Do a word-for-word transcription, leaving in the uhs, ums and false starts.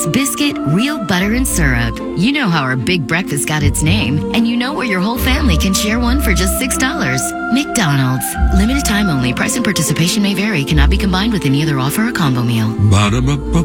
McDonald's. Biscuit, real butter and syrup. You know how our big breakfast got its name, and you know where your whole family can share one for just six dollars. McDonald's. Limited time only. Price and participation may vary. Cannot be combined with any other offer or combo meal. Ba-da-ba-ba.